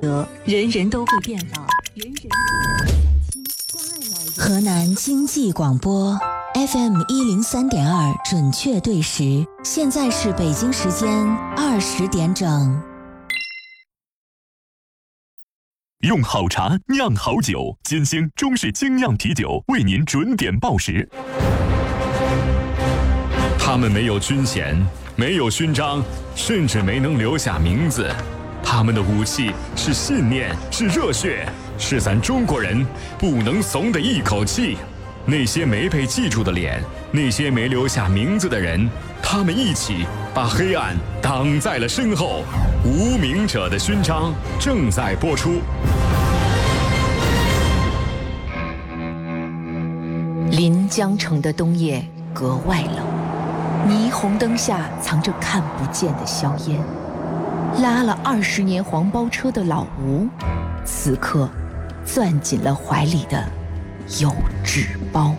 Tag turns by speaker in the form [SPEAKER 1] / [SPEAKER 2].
[SPEAKER 1] 人人都会变老，人人都会再亲。河南经济广播 FM 103.2准确对时，现在是北京时间20点整。
[SPEAKER 2] 用好茶酿好酒，金星中式精酿啤酒为您准点报时。他们没有军衔，没有勋章，甚至没能留下名字。他们的武器是信念，是热血，是咱中国人不能怂的一口气。那些没被记住的脸，那些没留下名字的人，他们一起把黑暗挡在了身后。无名者的勋章正在播出。
[SPEAKER 1] 临江城的冬夜格外冷，霓虹灯下藏着看不见的硝烟。拉了20年黄包车的老吴，此刻攥紧了怀里的油纸包。